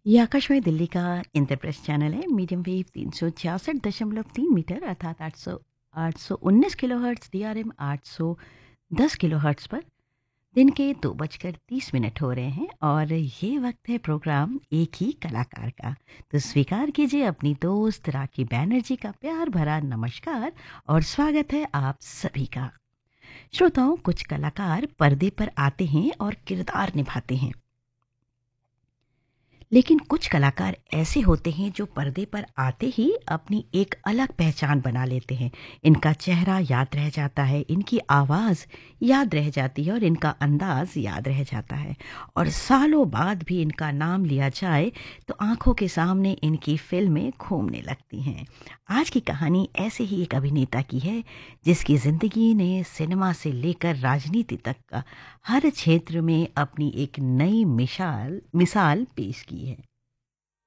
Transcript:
ये आकाशवाणी दिल्ली का इंद्रप्रस्थ चैनल है। मीडियम वेव 366.3 मीटर अर्थात 819 किलोहर्ट्ज़, DRM 810 किलोहर्ट्ज़ पर दिन के 2:30 हो रहे हैं और ये वक्त है प्रोग्राम एक ही कलाकार का। तो स्वीकार कीजिए अपनी दोस्त राखी बैनर्जी का प्यार भरा नमस्कार और स्वागत है आप सभी का। श्रोताओं, कुछ कलाकार पर्दे पर आते हैं और किरदार निभाते हैं, लेकिन कुछ कलाकार ऐसे होते हैं जो पर्दे पर आते ही अपनी एक अलग पहचान बना लेते हैं। इनका चेहरा याद रह जाता है, इनकी आवाज़ याद रह जाती है और इनका अंदाज याद रह जाता है। और सालों बाद भी इनका नाम लिया जाए तो आंखों के सामने इनकी फिल्में घूमने लगती हैं। आज की कहानी ऐसे ही एक अभिनेता की है जिसकी ज़िंदगी ने सिनेमा से लेकर राजनीति तक का हर क्षेत्र में अपनी एक नई मिसाल पेश की है।